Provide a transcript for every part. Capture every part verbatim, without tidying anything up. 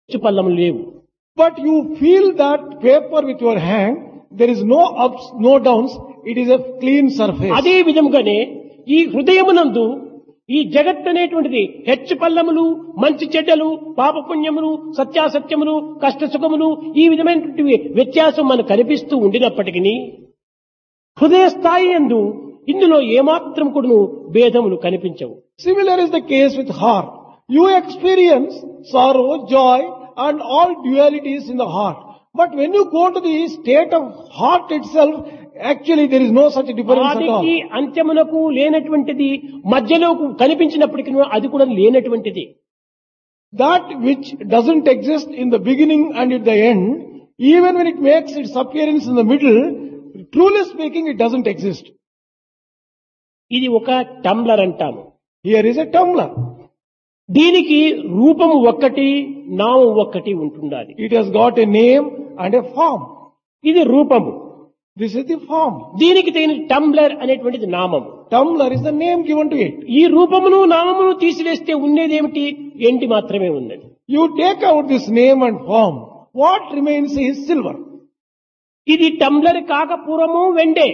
పల్లములు లేవు. But you feel that paper with your hand, there is no ups, no downs, it is a clean surface. అదే విధంగానే ఈ హృదయమునందు ఈ జగత్ అనేటువంటిది హెచ్చు పల్లములు, మంచి చెడ్డలు, పాపపుణ్యములు, సత్యాసత్యములు, కష్ట సుఖములు, ఈ విధమైనటువంటి వ్యత్యాసం మనకు కనిపిస్తూ ఉండినప్పటికీ హృదయ స్థాయి యందు ఇందులో ఏమాత్రం కూడాను భేదములు కనిపించవు. Similar is the case with heart. You experience sorrow, joy and all dualities in the heart. But when you go to the state of heart itself, actually there is no such difference at all. ఆదికి అంత్యమునకు లేనటువంటిది మధ్యలో కనిపించినప్పటికీ అది కూడా లేనటువంటిది. That which doesn't exist in the beginning and at the end, even when it makes its appearance in the middle, truly speaking, it doesn't exist. ఇది ఒక tumbler అంటాము. Here is a tumbler. దీనికి రూపము ఒక్కటి, నామం ఒక్కటి ఉంటుండాలి. It has got a name and a form. ఇది రూపము. This is the form. దీనికి తగిన టంబ్లర్ అనేటువంటిది నామం. Tumbler is the name given to it. ఈ రూపమును నామమును తీసివేస్తే ఉండేదేమిటి? ఎండి మాత్రమే ఉన్నది. You take out this name and form. What remains is silver. ఇది టంబ్లర్ కాక పూర్వము వెండే.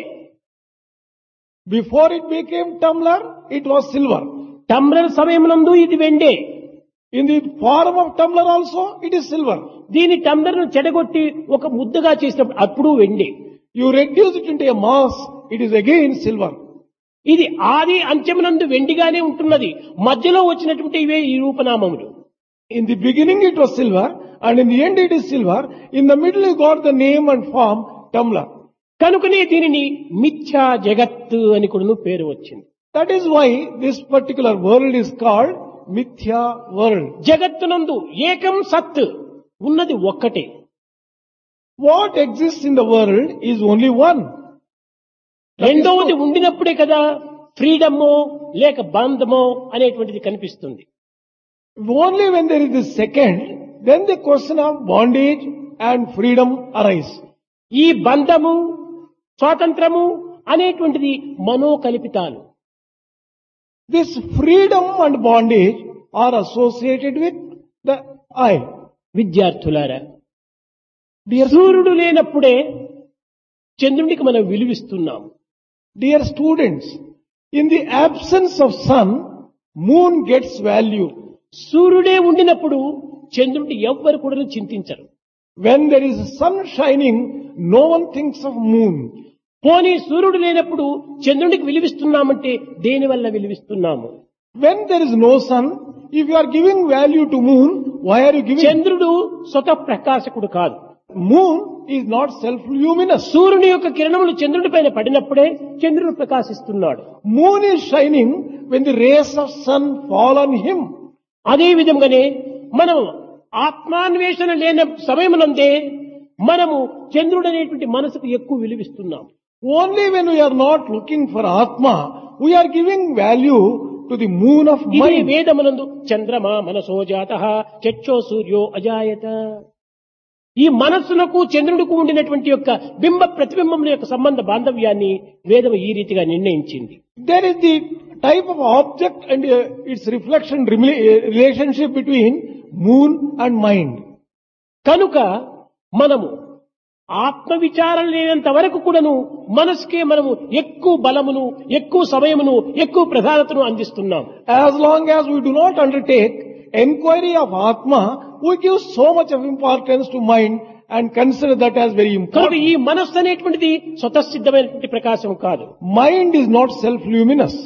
Before it became tumbler, it was silver. Tumbler సమయమునందు ఇది వెండే. In the form of tumbler also, it is silver. దీని టంబ్లర్ను చెడగొట్టి ఒక ముద్దగా చేసినప్పుడు అప్పుడు వెండి. You reduce it into a mass, it is again silver. ఇది ఆది అంత్యమునందు వెండిగానే ఉంటున్నది. మధ్యలో వచ్చినటువంటి ఇవే ఈ రూపనామములు. In the beginning it was silver, and in the end it is silver. In the middle you got the name and form, tumbler. కనుకనే దీనిని మిథ్యా జగత్తు అని కూడా పేరు వచ్చింది. That is why this particular world is called Mithya world. జగత్తునందు ఏకం సత్ ఉన్నది ఒక్కటే. What exists in the world is only one. రెండవది ఉండినప్పుడే కదా ఫ్రీడమో లేక బంధమో అనేటువంటిది కనిపిస్తుంది. Only when there is the second, then the question of bondage and freedom arise. ఈ బంధము స్వాతంత్రము అనేటువంటిది మనోకల్పితాలు. This freedom and bondage are associated with the I. విద్యార్థులారా, సూర్యుడు లేనప్పుడే చంద్రునికి మనం విలువిస్తున్నాం. Dear students, in the absence of sun, moon gets value. సూర్యుడే ఉండినప్పుడు చంద్రుడిని ఎవ్వరు కూడా చింతించరు. When there is sun shining, no one thinks of moon. పోనీ సూర్యుడు లేనప్పుడు చంద్రునికి విలువిస్తున్నామంటే దేని వల్ల విలువిస్తున్నాము? When there is no sun, if you are giving value to moon, why are you giving? చంద్రుడు స్వతః ప్రకాశకుడు కాదు. Moon is not self-luminous. సూర్యుని యొక్క కిరణములు చంద్రుడి పైన పడినప్పుడే చంద్రుడు ప్రకాశిస్తున్నాడు. Moon is shining when the rays of sun fall on him. అదే విధంగానే మనం ఆత్మాన్వేషణ లేని సమయమునందే మనము చంద్రుడు అనేటువంటి మనసుకు ఎక్కువ విలువిస్తున్నాం. Only when we are not looking for Atma, we are giving value to the moon of ఇది mind. వేదమునందు చంద్రమా మనసో జాతః చక్షో సూర్యో అజాయత. ఈ మనస్సులకు చంద్రుడికి ఉండినటువంటి యొక్క బింబ ప్రతిబింబముల యొక్క సంబంధ బాంధవ్యాన్ని వేదము ఈ రీతిగా నిర్ణయించింది. There is the type of object and uh, its reflection rela- uh, relationship between moon and mind. కనుక మనము ఆత్మ విచారం లేనంత వరకు కూడాను మనసుకే మనము ఎక్కువ బలమును, ఎక్కువ సమయమును, ఎక్కువ ప్రధానతను అందిస్తున్నాం. As long as we do not undertake enquiry of Atma, we give so much of importance to mind and consider that as very కనుక important. ఈ మనస్సు అనేటువంటిది స్వతసిద్ధమైనటువంటి ప్రకాశం కాదు. Mind is not self-luminous.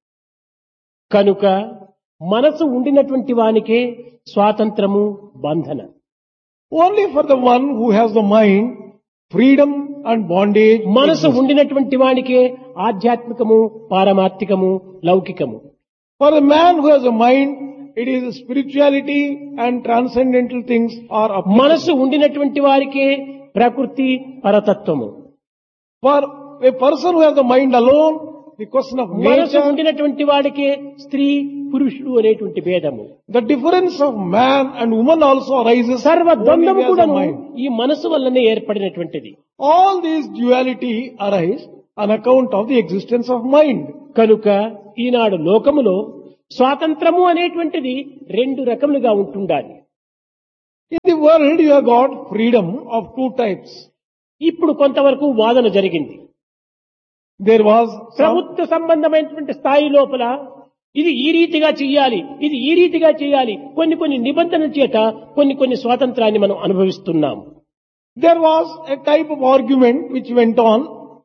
కనుక మనసు ఉండినటువంటి వానికే స్వాతంత్రము, బంధన. Only for the one who has the mind, freedom and bondage. మనసు exist. ఉండినటువంటి వానికే ఆధ్యాత్మికము, పారమార్థికము, లౌకికము. For a man who has a mind, it is spirituality and transcendental things are applicable. మనసు ఉండినటువంటి వారికే ప్రకృతి, పరతత్వము. For a person who has the mind alone, the question of మనసు nature, ఉండినటువంటి వాడికే స్త్రీ, పురుషుడు అనేటువంటి భేదము. the difference of man and woman also arises సర్వ only ద్వంద్వము as a కూడాను mind. ఈ మనసు వల్లనే ఏర్పడినటువంటిది. All these duality arise on account of the existence of mind. కనుక ఈనాడు లోకములో స్వాతంత్రము అనేటువంటిది రెండు రకములుగా ఉంటుండాలి. In the world, you have got freedom of two types. ఇప్పుడు కొంతవరకు వాదన జరిగింది. There was some, ప్రభుత్వ సంబంధమైనటువంటి స్థాయి లోపల ఇది ఈ రీతిగా చేయాలి, ఇది ఈ రీతిగా చేయాలి, కొన్ని కొన్ని నిబంధనల చేత కొన్ని కొన్ని స్వాతంత్రాన్ని మనం అనుభవిస్తున్నాం. there was a type of argument which went on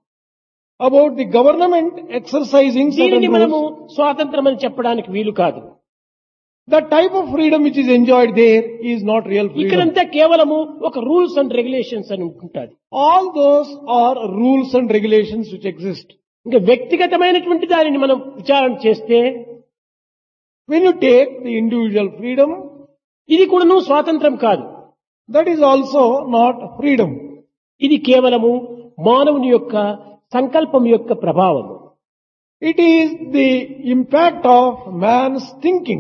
about the government exercising certain దీనిని మనము rules. స్వాతంత్రం అని చెప్పడానికి వీలు కాదు. The type of freedom which is enjoyed there is not real freedom. ఇక్కడంతా కేవలము ఒక రూల్స్ అండ్ రెగ్యులేషన్స్ అని ఉంటుంటాది. All those are rules and regulations which exist. ఇంకా వ్యక్తిగతమైనటువంటి దానిని మనం విచారణ చేస్తే When you take the individual freedom, ఇది కూడాను స్వాతంత్రం కాదు. that is also not freedom. ఇది కేవలము మానవుని యొక్క సంకల్పం యొక్క ప్రభావము. It is the impact of man's thinking.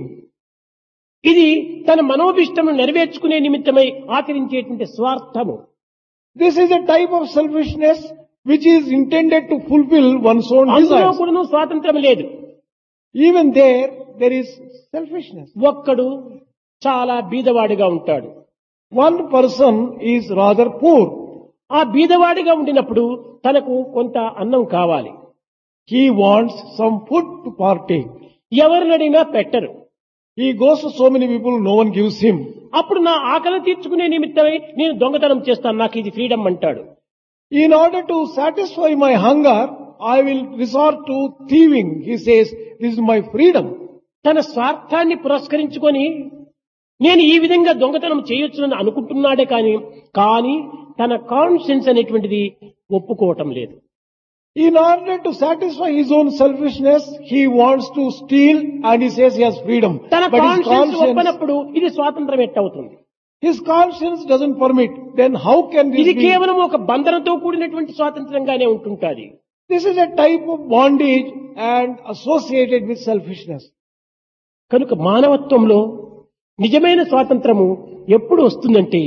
ఇది తన మనోభిష్టము నెరవేర్చుకునే నిమిత్తమై ఆచరించేటువంటి స్వార్థము. This is a type of selfishness which is intended to fulfill one's own అందులో desires. కూడాను స్వాతంత్రం లేదు. Even there, there is selfishness. ఒక్కడు చాలా బీదవాడిగా ఉంటాడు. One person is rather poor. ఆ బీదవాడిగా ఉండినప్పుడు తనకు కొంత అన్నం కావాలి. He wants some food to partake. ఎవరినడినా పెట్టరు. He goes to so many people, no one gives him. అప్పుడు నా ఆకలి తీర్చుకునే నిమిత్తమై నేను దొంగతనం చేస్తాను, నాకు ఇది ఫ్రీడమ్ అంటాడు. In order to satisfy my hunger, I will resort to thieving. He says, this is my freedom. తన స్వార్థాన్ని పురస్కరించుకొని నేను ఈ విధంగా దొంగతనం చేయొచ్చునని అనుకుంటున్నాడే కానీ కానీ తన కాన్షియన్స్ అనేటువంటిది ఒప్పుకోవటం లేదు. In order to satisfy his own selfishness, he wants to steal and he says he has freedom. తన But his కాన్షియన్స్ conscience, ఒప్పనప్పుడు ఇది స్వాతంత్రం ఎట్టవుతుంది? his conscience doesn't permit. Then how can this ఇది be? కేవలం ఒక బంధనతో కూడినటువంటి స్వాతంత్రంగానే ఉంటుంటాది. This is a type of bondage and associated with selfishness. కనుక మానవత్వంలో నిజమైన స్వాతంత్రము ఎప్పుడు వస్తుందంటే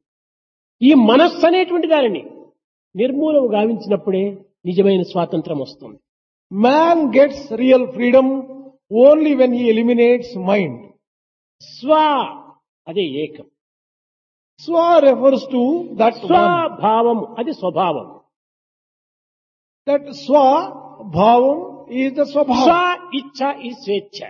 ఈ మనస్సు అనేటువంటి దానిని నిర్మూలన గావించినప్పుడే నిజమైన స్వాతంత్రం వస్తుంది. Man gets real freedom only when he eliminates mind. స్వ అదే ఏకం, Swa refers to that one. స్వభావం అది స్వభావం. That swa bhavam is the స్వ swabhava. ఇచ్ఛ ఈ స్వేచ్ఛ.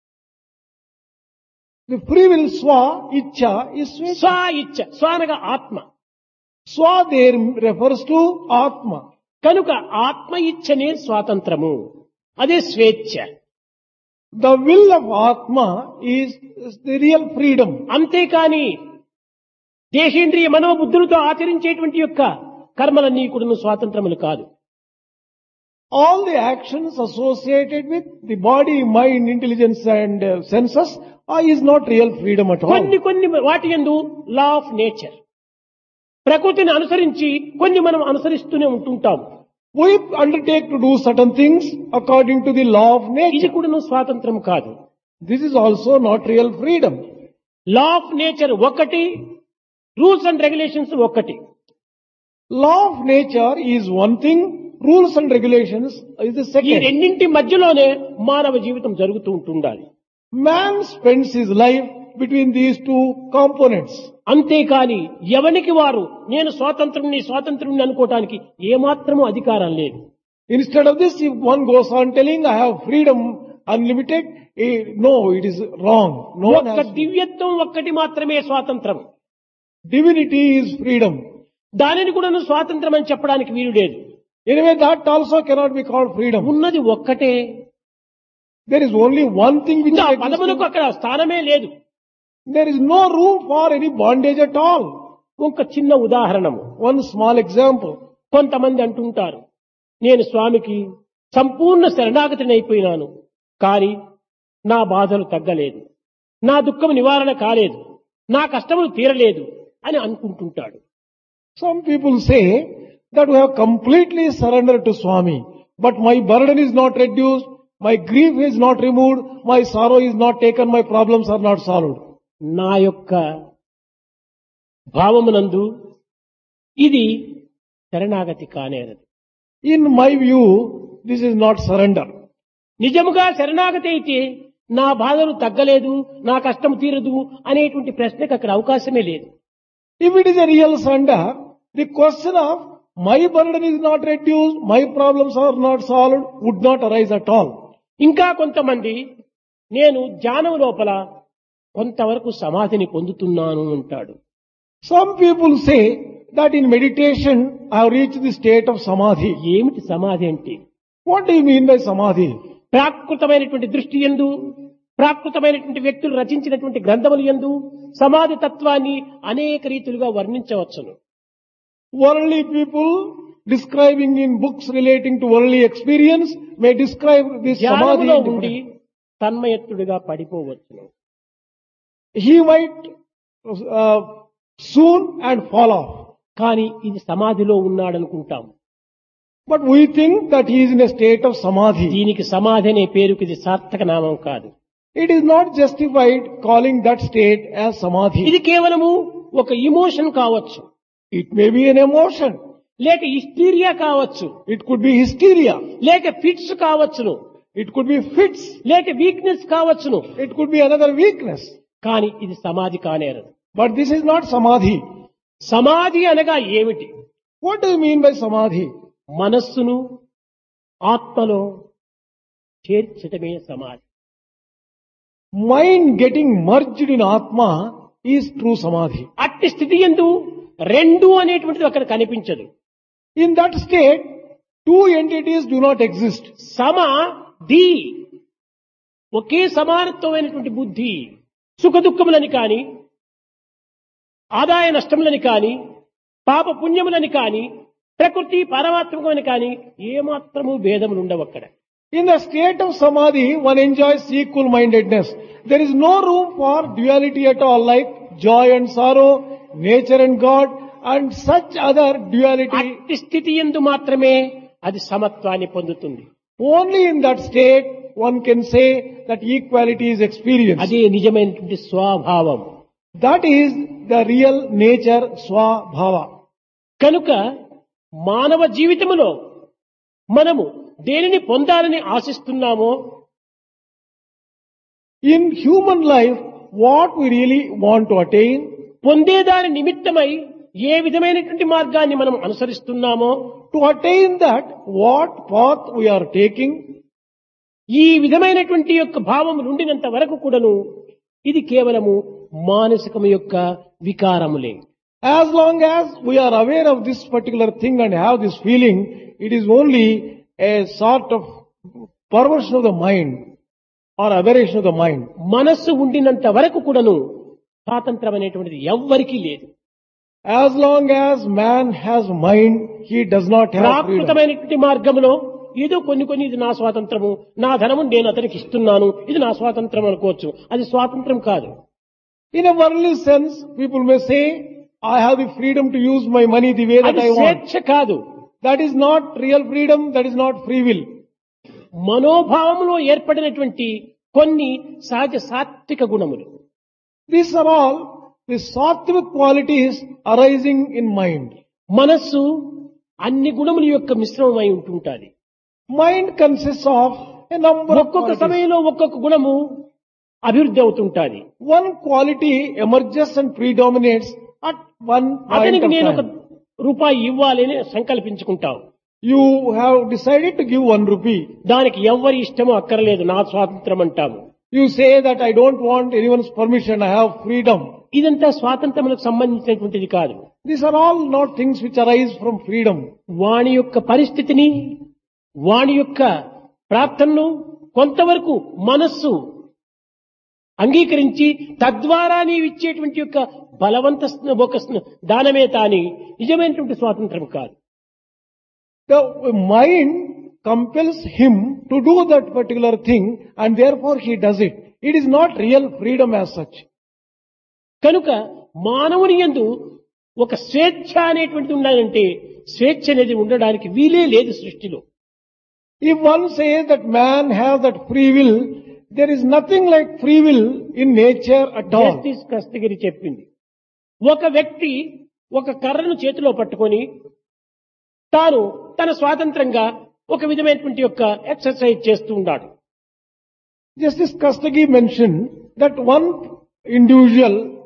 The free will swa, ichcha is స్వ swechha. ఇచ్ఛ, స్వ అనగా ఆత్మ. Swa there refers to atma. కనుక ఆత్మ ఇచ్ఛనే స్వాతంత్రము, అదే స్వేచ్ఛ. The will of atma is, is the real freedom. అంతేకాని దేహేంద్రియ మనోబుద్ధులతో ఆచరించేటువంటి యొక్క కర్మలన్నీ కూడా స్వాతంత్రములు కాదు. All the actions associated with the body, mind, intelligence and uh, senses uh, is not real freedom at all. కొన్ని కొన్ని వాటి యందు లా ఆఫ్ నేచర్, ప్రకృతిని అనుసరించి కొన్ని మనం అనుసరిస్తూనే ఉంటుంటాం. We undertake to do certain things according to the law of ఇది nature. కూడా స్వాతంత్రం కాదు. This is also not real freedom. Law of nature ఒకటి, రూల్స్ అండ్ రెగ్యులేషన్స్ ఒకటి. Law of nature is one thing, rules and regulations is the ఈ second. రెండింటి మధ్యలోనే మానవ జీవితం జరుగుతూ ఉంటుండాలి. Man spends his life between these two components. అంతేకాని ఎవనికి వారు నేను స్వాతంత్రుని స్వాతంత్రుని అనుకోవటానికి ఏమాత్రము అధికారం లేదు. Instead of this, if one goes on telling, I have freedom unlimited, eh, no, it is wrong. No one ఒక్క has. దివ్యత్వం ఒక్కటి మాత్రమే స్వాతంత్రం. Divinity is freedom. దానిని కూడా స్వాతంత్రం అని చెప్పడానికి వీలు లేదు. Anyway, that also cannot be called freedom. ఉన్నది ఒక్కటే. There is only one thing which ఇంకా is పదములకు existing. అక్కడ స్థానమే లేదు. There is no room for any bondage at all. ఒక చిన్న ఉదాహరణము. One small example. కొంతమంది అంటుంటారు, నేను స్వామికి సంపూర్ణ శరణాగతిని అయిపోయినాను, కానీ నా బాధలు తగ్గలేదు, నా దుఃఖం నివారణ కాలేదు, నా కష్టములు తీరలేదు అని అనుకుంటుంటాడు. Some people say that we have completely surrendered to Swami, but my burden is not reduced, my grief is not removed, my sorrow is not taken, my problems are not solved. నా యొక్క భావమునందు ఇది శరణాగతి కానేరదు. In my view, this is not surrender. నిజముగా శరణాగతి అయితే నా బాధలు తగ్గలేదు, నా కష్టం తీరదు అనేటువంటి ప్రశ్నకు అక్కడ అవకాశమే లేదు. If it is a real surrender, the question of my burden is not reduced, my problems are not solved, would not arise at all. ఇంకా కొంతమంది నేను ధ్యానం లోపల కొంతవరకు సమాధిని పొందుతున్నాను అంటాడు. Some people say that in meditation I have reached the state of samadhi. ఏమిటి సమాధి అంటే? What do you mean by samadhi? ప్రాకృతమైనటువంటి దృష్టి యందు, ప్రాకృతమైనటువంటి వ్యక్తులు రచించినటువంటి గ్రంథములు యందు సమాధి తత్వాన్ని అనేక రీతులుగా వర్ణించవచ్చును. Worldly people describing in books relating to worldly experience may describe this samadhi. ధ్యానములో in ఉండి different- తన్మయత్తుడిగా పడిపోవచ్చును. He might uh, soon and fall off. కానీ ఇది సమాధిలో ఉన్నాడనుకుంటాం. But we think that he is in a state of samadhi. దీనికి సమాధి అనే పేరుకి ఇది సార్థక నామం కాదు. It is not justified calling that state as samadhi. ఇది కేవలము ఒక ఇమోషన్ కావచ్చు, It may be an emotion. లేక హిస్టీరియా కావచ్చు, It could be hysteria. లేక ఫిట్స్ కావచ్చును, It could be fits. లేక వీక్నెస్ కావచ్చును. It could be another weakness. కానీ ఇది సమాధి కానేరదు. But this is not samadhi. సమాధి అనగా ఏమిటి? What do you mean by samadhi? మనస్సును ఆత్మలో చేర్చటమే సమాధి. Mind getting merged in Atma is true samadhi. అట్టి స్థితి యందు రెండు అనేటువంటిది అక్కడ కనిపించదు. In that state, two entities do not exist. సమ ది ఒకే సమానత్వమైనటువంటి బుద్ధి సుఖ దుఃఖములని కాని, ఆదాయ నష్టములని కాని, పాప పుణ్యములని కాని, ప్రకృతి పారమాత్మకమని కాని ఏమాత్రము భేదములు ఉండవు అక్కడ. In the state of samadhi, one enjoys equal mindedness. There is no room for duality at all, like joy and sorrow, nature and God, and such other duality. అట్టి స్థితి యందు మాత్రమే అది సమత్వాన్ని పొందుతుంది. Only in that state one can say that equality is experienced. అదే నిజమైనటువంటి స్వభావం. That is the real nature, swabhava. కనుక మానవ జీవితములో మనము దేనిని పొందాలని ఆశిస్తున్నామో, In human life, what we really want to attain, పొందేదాని నిమిత్తమై ఏ విధమైనటువంటి మార్గాన్ని మనం అనుసరిస్తున్నామో, to attain that, what path we are taking, ఈ విధమైనటువంటి యొక్క భావం నుండినంత వరకు కూడాను ఇది కేవలము మానసికము యొక్క వికారములే. as long as we are aware of this particular thing and have this feeling, it is only a sort of perversion of the mind or aberration of the mind. మనస్సు ఉండినంత వరకు కూడాను స్వాతంత్రం అనేటువంటిది ఎవ్వరికీ లేదు. As long as man has mind, he does not have freedom. ప్రాకృతమైనటువంటి మార్గంలో ఏదో కొన్ని కొన్ని ఇది నా స్వాతంత్రము, నా ధనము నేను అతనికి ఇస్తున్నాను, ఇది నా స్వాతంత్రం అనుకోవచ్చు. అది స్వాతంత్రం కాదు. In a worldly sense, people may say, I have the freedom to use my money the way that అది I want. స్వేచ్ఛ కాదు. That is not real freedom, that is not free will. మనోభావములో ఏర్పడినటువంటి కొన్ని సహజ సాత్విక గుణములు. These are all the sattvic qualities arising in mind. మనస్సు అన్ని గుణముల యొక్క మిశ్రమమై ఉంటుంటాది. Mind consists of a number of ఒక్కొక్క qualities. సమయంలో ఒక్కొక్క గుణము అభివృద్ధి అవుతుంటాది. One quality emerges and predominates at one point అతనికి of నేను ఒక time. రూపాయి ఇవ్వాలి అని సంకల్పించుకుంటావు. You have decided to give one rupee. దానికి ఎవరి ఇష్టమో అక్కర్లేదు, నా స్వాతంత్రం అంటాము. You say that I don't want anyone's permission, I have freedom. ఇదంతా స్వాతంత్రములకు సంబంధించినటువంటిది కాదు. These are all not things which arise from freedom. వాని యొక్క పరిస్థితిని, వాని యొక్క ప్రార్థనను కొంతవరకు మనస్సు అంగీకరించి తద్వారా నీవు ఇచ్చేటువంటి యొక్క బలవంత స్న- ఒక స్న- దానమే తాని నిజమైనటువంటి స్వాతంత్రం కాదు. The mind compels him to do that particular thing and therefore he does it. It is not real freedom as such. కనుక మానవుని యందు ఒక స్వేచ్ఛ అనేటువంటిది ఉండాలంటే స్వేచ్ఛ అనేది ఉండడానికి వీలే లేదు సృష్టిలో. If one says that man has that free will, there is nothing like free will in nature at all. Justice కస్తగిరి చెప్పింది, ఒక వ్యక్తి ఒక కర్రను చేతిలో పట్టుకొని తాను తన స్వాతంత్రంగా ఒక విధమైనటువంటి యొక్క ఎక్సర్సైజ్ చేస్తూ ఉన్నాడు. Justice Kastagi mentioned that one individual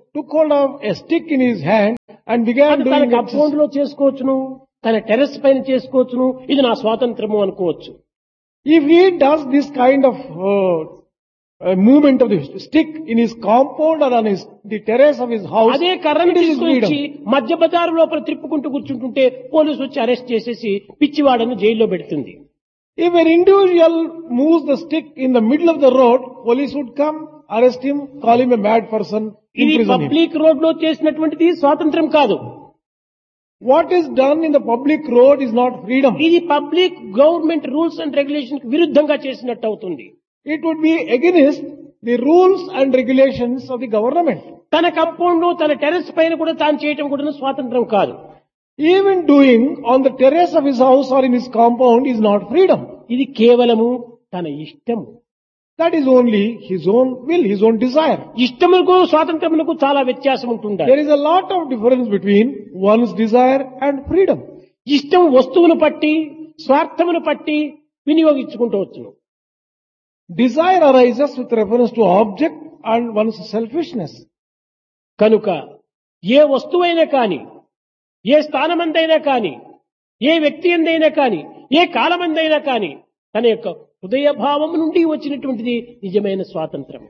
took hold of a stick in his hand and began అది తన doing కంపౌండ్ exercise. లో చేసుకోవచ్చును, తన టెర్రస్ పైన చేసుకోవచ్చును, ఇది నా స్వాతంత్రము అనుకోవచ్చు. If he does this kind of uh, uh, movement of the stick in his compound or on his, the terrace of his house, అదే కర్రను it is his తీసుకొచ్చి freedom. మధ్య బజారు లోపల తిప్పుకుంటూ కూర్చుంటుంటే పోలీసు వచ్చి అరెస్ట్ చేసేసి పిచ్చివాడని జైల్లో పెడుతుంది. If an individual moves the stick in the middle of the road, police would come, arrest him, call him a mad person, ఇది imprison him. పబ్లిక్ రోడ్ లో చేసినటువంటిది స్వాతంత్రం కాదు. What is done in the public road is not freedom. ఇది public government rules and regulation కి విరుద్ధంగా చేసినట్టు అవుతుంది. It would be against the rules and regulations of the government. తన కంపౌండ్ లో తన టెర్రస్ పైన కూడా తాను చేయటం కూడా స్వాతంత్రం కాదు. Even doing on the terrace of his house or in his compound is not freedom. ఇది కేవలము తన ఇష్టము. That is only his own will, his own desire. ఇష్టములకు స్వాతంత్రములకు చాలా వ్యత్యాసం ఉంటుంది. There is a lot of difference between one's desire and freedom. ఇష్టం వస్తువును పట్టి స్వార్థమును పట్టి వినియోగించుకుంటూ వచ్చును. Desire arises with reference to object and one's selfishness. కనుక ఏ వస్తువైనా కాని, ఏ స్థానమందైనా కాని, ఏ వ్యక్తి ఎందైనా కాని, ఏ కాలమందైనా కాని తన యొక్క హృదయ భావం నుండి వచ్చినటువంటిది నిజమైన స్వాతంత్రం.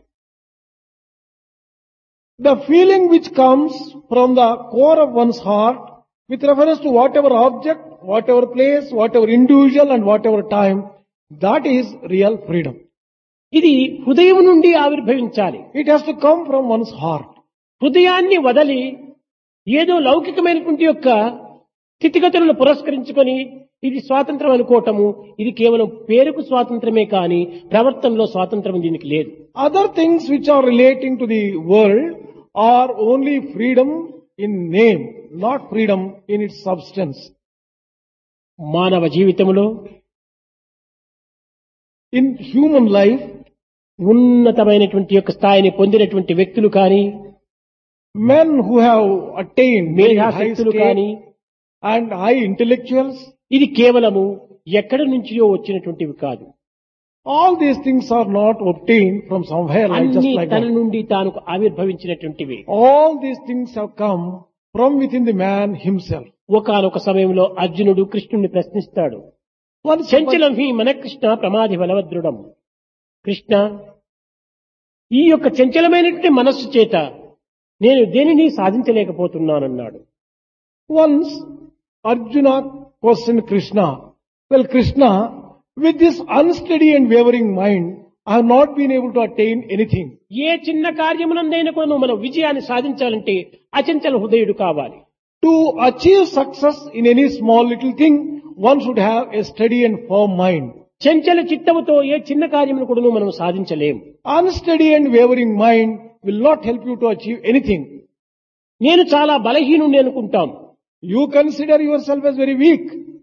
The feeling which comes from the core of one's heart with reference to whatever object, whatever place, whatever individual and whatever time, that is real freedom. ఇది హృదయం నుండి ఆవిర్భవించాలి. It has to come from one's heart. హృదయాన్ని వదలి ఏదో లౌకికమైనటువంటి యొక్క స్థితిగతులను పురస్కరించుకొని ఇది స్వాతంత్రం అనుకోవటము, ఇది కేవలం పేరుకు స్వాతంత్రమే కాని ప్రవర్తనలో స్వాతంత్రం దీనికి లేదు. Other things which are relating to the world are only freedom in name, not freedom in its substance. మానవ జీవితంలో In human life, ఉన్నతమైనటువంటి యొక్క స్థాయిని పొందినటువంటి వ్యక్తులు కానీ, men who have attained very high మేధాశక్తులు state కానీ, and high intellectuals, ఇది కేవలము ఎక్కడి నుంచియో వచ్చినటువంటివి కాదు. all these things are not obtained from somewhere like just అన్ని like తన that. నుండి తాను ఆవిర్భవించినటువంటివి. All these things have come from within the man himself. ఒకానొక సమయంలో అర్జునుడు కృష్ణుడిని ప్రశ్నిస్తాడు. Once, చంచలం హి మన కృష్ణ ప్రమాది బలవద్రుడం. కృష్ణ, ఈ యొక్క చంచలమైనటువంటి మనస్సు చేత నేను దేనిని సాధించలేకపోతున్నానన్నాడు. once Arjuna questioned Krishna, well Krishna, with this unsteady and wavering mind, I have not been able to attain anything. ఏ చిన్న కార్యమునందైనా కూడా మనం విజయాన్ని సాధించాలంటే అచంచల హృదయుడు కావాలి. To achieve success in any small little thing, one should have a steady and firm mind. చంచల చిత్తముతో ఏ చిన్న కార్యమును కూడా మనం సాధించలేము. Unsteady and wavering mind will not help you to achieve anything. నేను చాలా బలహీనుణ్ణి అనుకుంటాం. You consider yourself as very weak.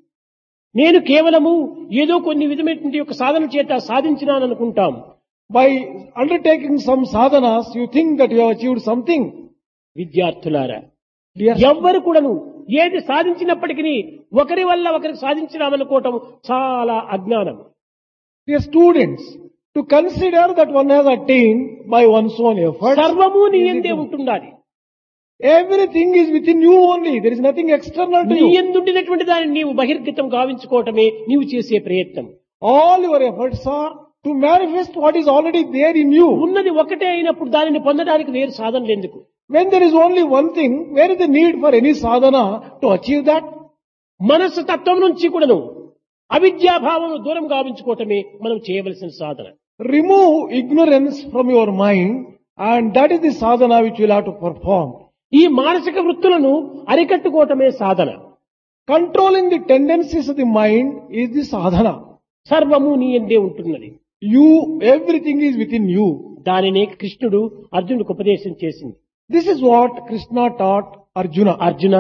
నేను కేవలము ఏదో కొన్ని విధమైనటువంటి యొక్క సాధన చేత సాధించినాననుకుంటాం. By undertaking some sadhanas, you think that you have achieved something. విద్యార్థులారా, Dear, ఎవ్వరు కూడాను ఏది సాధించినప్పటికీ ఒకరి వల్ల ఒకరికి సాధించినామనుకోవటం చాలా అజ్ఞానం. dear students, to consider that one has attained by one's own effort, సర్వము నీ యందే ఉంటుండాలి. everything is within you only. There is nothing external to నీ you. యందుండినటువంటి దాన్ని నీవు బహిర్గతం గావించుకోవటమే నీవు చేసే ప్రయత్నం. All your efforts are to manifest what is already there in you. ఉన్నది ఒకటే అయినప్పుడు దానిని పొందడానికి వేరు సాధనలు ఎందుకు? When there is only one thing, where is the need for any sadhana to achieve that? మనస్సు తత్వం నుంచి కూడాను అవిద్యాభావం దూరం గావించుకోవటమే మనం చేయవలసిన సాధన. Remove ignorance from your mind, and that is the sadhana which you will have to perform. ఈ మానసిక వృత్తులను అరికట్టుకోవటమే సాధన. Controlling the tendencies of the mind is the sadhana. సర్వము నీ యందే ఉంటున్నది. You, everything is within you. దానినే కృష్ణుడు అర్జునుడికి ఉపదేశం చేసింది. This is what Krishna taught Arjuna. Arjuna,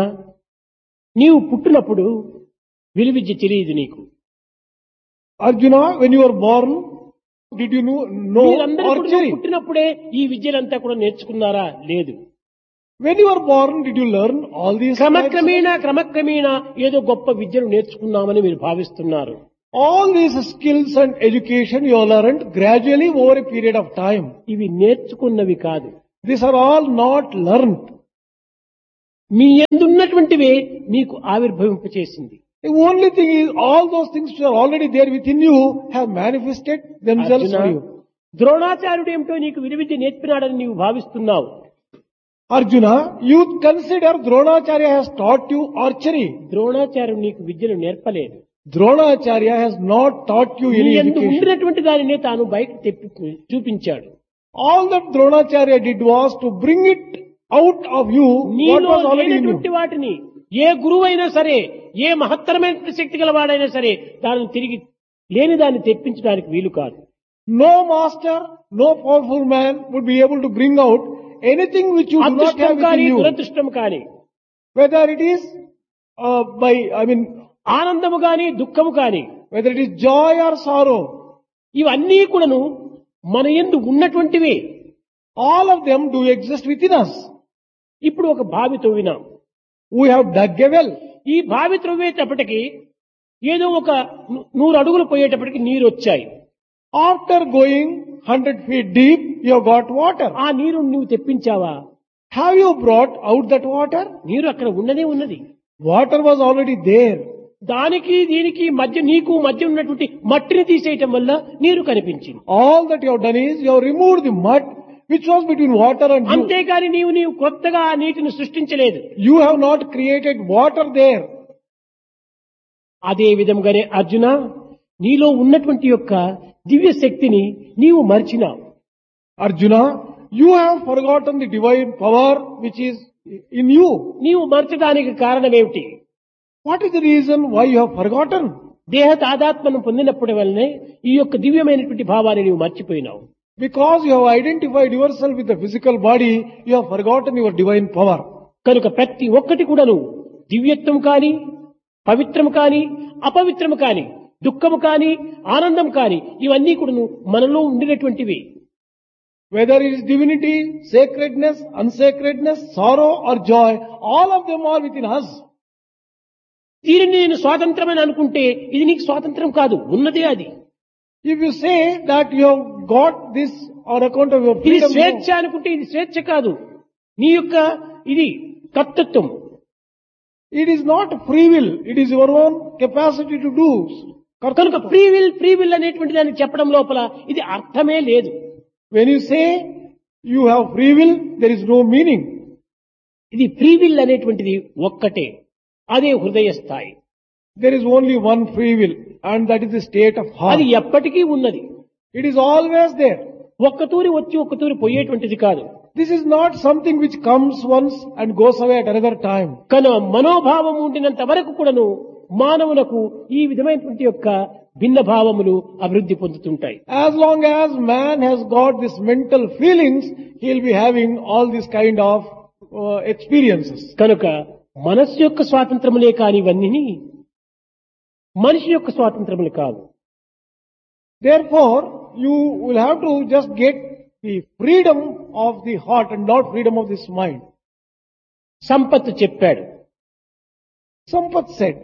నీవు పుట్టినప్పుడు విలువిద్య తెలియదు నీకు. Arjuna, when you were born, did you know, know మీరందరూ కూడా archery? పుట్టినప్పుడే ఈ విద్యలంతా కూడా నేర్చుకున్నారా? లేదు. When you were born, did you learn all these? క్రమక్రమేణా క్రమక్రమేణా ఏదో గొప్ప విద్యను నేర్చుకున్నామని మీరు భావిస్తున్నారు. All these skills and education you have learned gradually over a period of time. ఇవి నేర్చుకున్నవి కాదు. These are all not learned. మీ యందున్నటువంటివే మీకు ఆవిర్భవింపచేసింది. The only thing is all those things which are already there within you have manifested themselves Arjuna, for you. ద్రోణాచార్యుడు ఏమిటో నీకు విలువిద్య నేర్పినాడని నీవు భావిస్తున్నావు. Arjuna, you consider Dronacharya has taught you archery. ద్రోణాచార్యుడు నీకు విద్యను నేర్పలేదు. Dronacharya has not taught you నీ any యందు education. ఉండినటువంటి దానినే తాను బయటకు తెప్పి చూపించాడు. All that Dronacharya did was to bring it out of you what నీలో was already in you. లేనటువంటి వాటిని ఏ గురువైనా సరే, ఏ మహత్తరమైన శక్తి గలవాడైనా సరే దానిని తిరిగి లేని దాన్ని తెప్పించడానికి వీలు కాదు. No master, no powerful man would be able to bring out anything which you do not అదృష్టం have కానీ within you. దురదృష్టం కానీ, Whether it is uh, by, I mean, ఆనందము కానీ దుఃఖము కానీ, whether it is joy or sorrow, ఇవన్నీ కూడాను మన యందు ఉన్నటువంటివే. all of them do exist within us. ఇప్పుడు ఒక బావి తవ్వినాం. We have dug a well. ఈ బావి త్రవ్వేటప్పటికి ఏదో ఒక ను- నూరు అడుగులు పోయేటప్పటికి నీరు వచ్చాయి. After going one hundred feet deep, you have got water. ఆ నీరు నువ్వు తెప్పించావా? Have you brought out that water? నీరు అక్కడ ఉన్నదే ఉన్నది. Water was already there. దానికి దీనికి మధ్య నీకు మధ్య ఉన్నటువంటి మట్టిని తీసేయటం వల్ల నీరు కనిపించింది. All that you have done is you have removed the mud which was between water and you. అంతేకాని నీవు నీవు కొత్తగా ఆ నీటిని సృష్టించలేదు. You have not created water there. అదే విధంగానే అర్జున, నీలో ఉన్నటువంటి యొక్క దివ్య శక్తిని నీవు మరిచినావు. Arjuna, you have forgotten the divine power which is in you. నీవు మరచడానికి కారణమేమిటి? What is the reason why you have forgotten? దేహ తాదాత్మను పొందినప్పటి వల్లనే ఈ యొక్క దివ్యమైనటువంటి భావాన్ని నీవు మర్చిపోయినావు. Because you have identified yourself with the physical body, you have forgotten your divine power. కనుక ప్రతి ఒక్కటి కూడాను దివ్యత్వం కాని, పవిత్రము కాని, అపవిత్రము కాని, దుఃఖము కాని, ఆనందం కాని, ఇవన్నీ కూడాను మనలో ఉండినటువంటివి. Whether it is divinity, sacredness, unsacredness, sorrow or joy, all of them are within us. దీనిని నేను స్వాతంత్రమని అనుకుంటే ఇది నీకు స్వాతంత్రం కాదు, ఉన్నదే అది. If you say that you have got this on account of your ఇది freedom, స్వేచ్ఛ అనుకుంటే ఇది స్వేచ్ఛ కాదు, నీ యొక్క ఇది కర్తృత్వం. it is not free will, it is your own capacity to do. కనుక ఫ్రీ విల్ ఫ్రీ విల్ అనేటువంటి దాన్ని చెప్పడం లోపల ఇది అర్థమే లేదు. When you say you have free will, there is no meaning. ఇది ఫ్రీ విల్ అనేటువంటిది ఒక్కటే, అదే హృదయ స్థాయి. There is only one free will, and that is the state of heart. అది ఎప్పటికీ ఉన్నది. It is always there. ఒక్క తూరి వచ్చి ఒక్క తూరి పోయేటువంటిది కాదు. This is not something which comes once and goes away at another time. కనుక మనోభావం ఉండినంత వరకు కూడాను మానవులకు ఈ విధమైనటువంటి యొక్క భిన్న భావములు అభివృద్ధి పొందుతుంటాయి. As long as man has got this mental feelings, he will be having all these kind of uh, experiences. కనుక మనస్సు యొక్క స్వాతంత్రములే కాని ఇవన్నీ మనిషి యొక్క స్వాతంత్రములు కావు. Therefore, you will have to just get the freedom of the heart and not freedom of this mind. Sampath చెప్పాడు. Sampath said,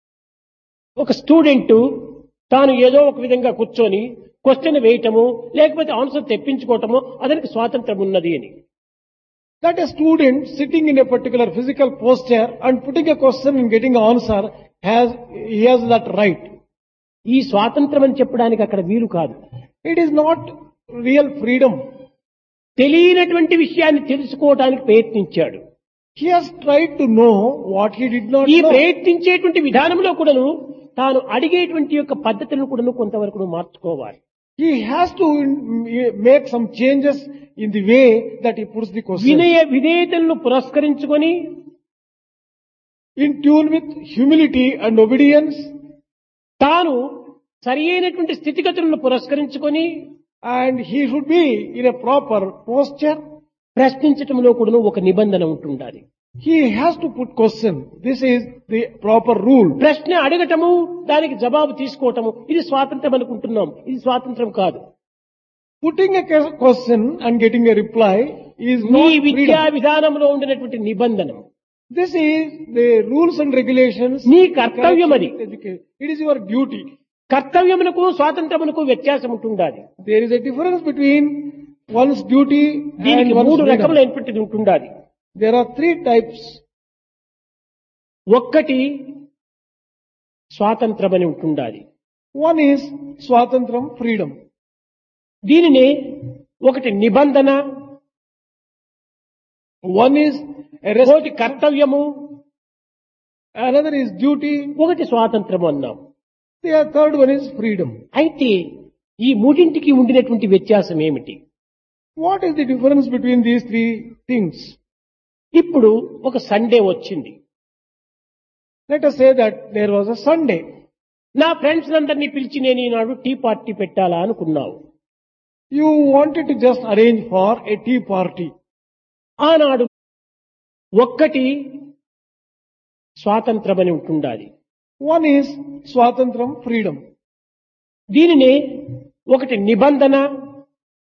ఒక స్టూడెంట్ తాను ఏదో ఒక విధంగా కూర్చొని క్వశ్చన్ వేయటము లేకపోతే ఆన్సర్ తెప్పించుకోవటము అతనికి స్వాతంత్రం ఉన్నది అని. that a student sitting in a particular physical posture and putting a question and getting an answer has, he has that right. ఈ స్వాతంత్రం అని చెప్పడానికి అక్కడ వీలు కాదు. It is not real freedom. తెలియనటువంటి విషయాన్ని తెలుసుకోవడానికి ప్రయత్నించాడు. He has tried to know what he did not ఈ know. ప్రయత్నించేటువంటి విధానంలో కూడాను తాను అడిగేటువంటి యొక్క పద్ధతులను కూడాను కొంతవరకు మార్చుకోవాలి. He has to make some changes in the way that he puts the question. వినయ విధేయతలను పురస్కరించుకొని In tune with humility and obedience, తాను సరి అయినటువంటి స్థితిగతులను పురస్కరించుకొని and he should be in a proper posture. ప్రశ్నించటంలో కూడాను ఒక నిబంధన ఉంటుండాలి. He has to put question. This is the proper rule. ప్రశ్న అడగటము దానికి జవాబు తీసుకోవటము ఇది స్వాతంత్రం అనుకుంటున్నాం, ఇది స్వాతంత్రం కాదు. Putting a question and getting a reply is నీ not విద్యా freedom. విధానంలో ఉండినటువంటి నిబంధన, This is the rules and regulations. నీ కర్తవ్యం అది. It is your duty. కర్తవ్యమునకు స్వాతంత్రమునకు వ్యత్యాసం ఉంటుండాలి. There is a difference between one's duty దీనికి and one's మూడు freedom. రకములైనటువంటిది ఉంటుండాలి. There are three types. ఒక్కటి స్వాతంత్రమని ఉంటుండాలి. One is swatantram, freedom. దీనిని ఒకటి నిబంధన, One is a ఒకటి rest, కర్తవ్యము, another is duty, ఒకటి స్వాతంత్రము అన్నాం. the third one is freedom. అయితే ఈ మూడింటికి ఉండినటువంటి వ్యత్యాసం ఏమిటి? What is the difference between these three things? ఇప్పుడు ఒక సండే వచ్చింది. Let us say that there was a Sunday. నా ఫ్రెండ్స్ అందరినీ పిలిచి నేను ఈనాడు టీ పార్టీ పెట్టాలా అనుకున్నావు. You wanted to just arrange for a tea party. ఆనాడు ఒక్కటి స్వాతంత్రమని ఉంటుండాలి. One is swatantram, freedom. దీనినే ఒకటి నిబంధన,